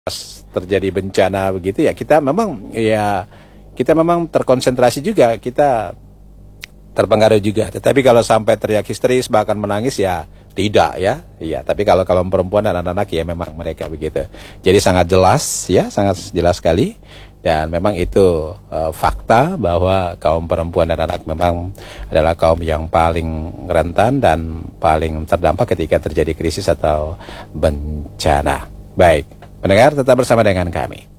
terjadi bencana begitu ya, kita memang terkonsentrasi juga, kita terpengaruh juga. Tetapi kalau sampai teriak histeris bahkan menangis ya tidak ya. Iya, tapi kalau kaum perempuan dan anak-anak ya memang mereka begitu. Jadi sangat jelas ya, sangat jelas sekali. Dan memang itu fakta bahwa kaum perempuan dan anak memang adalah kaum yang paling rentan dan paling terdampak ketika terjadi krisis atau bencana. Baik, pendengar tetap bersama dengan kami.